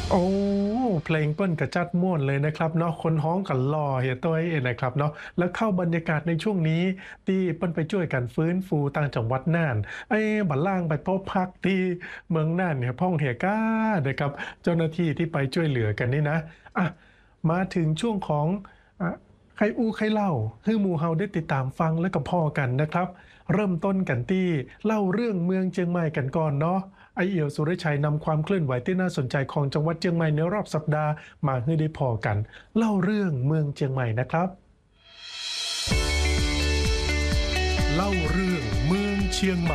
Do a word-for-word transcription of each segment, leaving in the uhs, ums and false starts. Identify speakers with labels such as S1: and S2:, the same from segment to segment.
S1: โอ้เพลงเปิ้นกระจัดม่วนเลยนะครับเนาะคนฮ้องกันหล่อเฮียต้อยนะครับเนาะแล้วเข้าบรรยากาศในช่วงนี้ที่เปิ้นไปช่วยกันฟื้นฟูต่างจังหวัดน่านไอ้บัดล่างไปพบพักที่เมืองน่านเนี่ยพ่องเหียก้านะครับเจ้าหน้าที่ที่ไปช่วยเหลือกันนี่นะอะมาถึงช่วงของอะใครอู้ใครเล่าให้หมู่เฮาได้ติดตามฟังและก็พ้อกันนะครับเริ่มต้นกันที่เล่าเรื่องเมืองเชียงใหม่กันก่อนเนาะ ไอเอี่ยวสุริชัยนำความเคลื่อนไหวที่น่าสนใจของจังหวัดเชียงใหม่ในรอบสัปดาห์มาให้ได้พอกันเล่าเรื่องเมืองเชียงใหม่นะครับเล่าเรื่องเมืองเชียงใหม่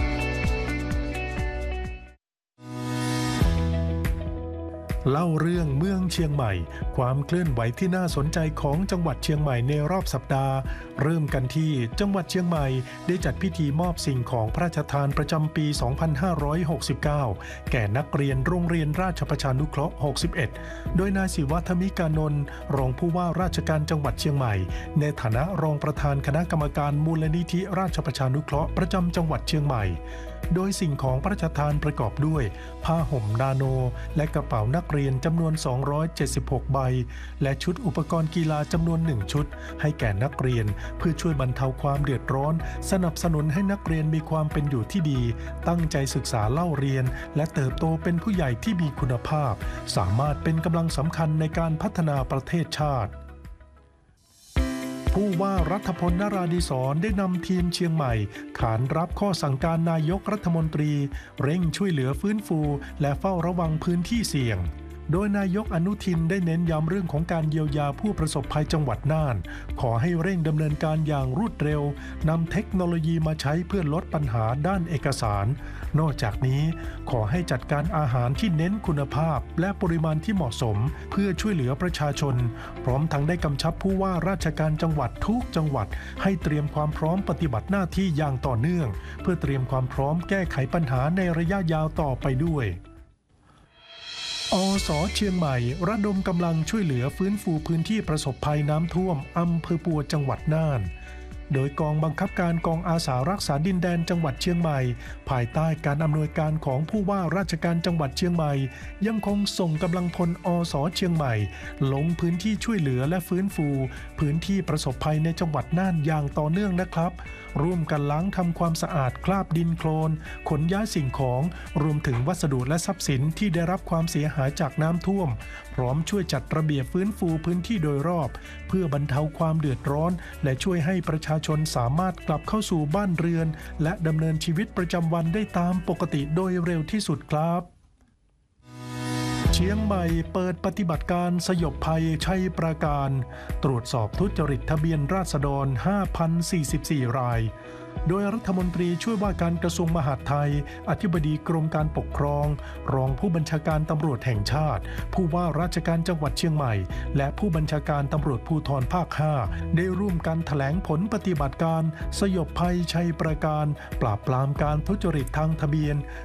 S1: เล่าเรื่องเมืองเชียงใหม่ความเคลื่อนไหวที่น่าสนใจของจังหวัดเชียงใหม่ในรอบสัปดาห์เริ่มกันที่จังหวัดเชียงใหม่ได้จัดพิธีมอบสิ่งของพระราชทานประจำปี สองพันห้าร้อยหกสิบเก้า แก่นักเรียนโรงเรียนราชประชานุเคราะห์ หกสิบเอ็ด โดยนายศิวธมิกานนท์รองผู้ว่าราชการจังหวัดเชียงใหม่ในฐานะรองประธานคณะกรรมการมูลนิธิราชประชานุเคราะห์ประจำจังหวัดเชียงใหม่โดยสิ่งของพระราชทานประกอบด้วยผ้าห่มนาโนและกระเป๋านักเรียนจำนวน สองร้อยเจ็ดสิบหก ใบและชุดอุปกรณ์กีฬาจำนวนหนึ่งชุดให้แก่นักเรียนเพื่อช่วยบรรเทาความเดือดร้อนสนับสนุนให้นักเรียนมีความเป็นอยู่ที่ดีตั้งใจศึกษาเล่าเรียนและเติบโตเป็นผู้ใหญ่ที่มีคุณภาพสามารถเป็นกำลังสำคัญในการพัฒนาประเทศชาติผู้ว่ารัฐพลนราธิศรได้นำทีมเชียงใหม่ขานรับข้อสั่งการนายกรัฐมนตรีเร่งช่วยเหลือฟื้นฟูและเฝ้าระวังพื้นที่เสี่ยงโดยนายกอนุทินได้เน้นย้ำเรื่องของการเยียวยาผู้ประสบภัยจังหวัดน่านขอให้เร่งดำเนินการอย่างรวดเร็วนำเทคโนโลยีมาใช้เพื่อลดปัญหาด้านเอกสารนอกจากนี้ขอให้จัดการอาหารที่เน้นคุณภาพและปริมาณที่เหมาะสมเพื่อช่วยเหลือประชาชนพร้อมทั้งได้กำชับผู้ว่าราชการจังหวัดทุกจังหวัดให้เตรียมความพร้อมปฏิบัติหน้าที่อย่างต่อเนื่องเพื่อเตรียมความพร้อมแก้ไขปัญหาในระยะยาวต่อไปด้วยอสเชียงใหม่ระดมกำลังช่วยเหลือฟื้นฟูพื้นที่ประสบภัยน้ำท่วมอำเภอปัวจังหวัดน่านโดยกองบังคับการกองอาสารักษาดินแดนจังหวัดเชียงใหม่ภายใต้การอำนวยการของผู้ว่าราชการจังหวัดเชียงใหม่ยังคงส่งกำลังพลอสเชียงใหม่ลงพื้นที่ช่วยเหลือและฟื้นฟูพื้นที่ประสบภัยในจังหวัดน่านอย่างต่อเนื่องนะครับร่วมกันล้างทำความสะอาดคราบดินโคลนขนย้ายสิ่งของรวมถึงวัสดุและทรัพย์สินที่ได้รับความเสียหายจากน้ำท่วมพร้อมช่วยจัดระเบียบฟื้นฟูพื้นที่โดยรอบเพื่อบรรเทาความเดือดร้อนและช่วยให้ประชาชนสามารถกลับเข้าสู่บ้านเรือนและดำเนินชีวิตประจำวันได้ตามปกติโดยเร็วที่สุดครับเชียงใหม่เปิดปฏิบัติการสยบภัยชัยปราการตรวจสอบทุจริตทะเบียนราษฎร ห้าพันสี่สิบสี่ รายโดยรัฐมนตรีช่วยว่าการกระทรวงมหาดไทยอธิบดีกรมการปกครองรองผู้บัญชาการตำรวจแห่งชาติผู้ว่าราชการจังหวัดเชียงใหม่และผู้บัญชาการตำรวจภูธรภาคห้าได้ร่วมกันแถลงผลปฏิบัติการสยบภัยชัยปราการปราบปรามการทุจริตทางทะเบียน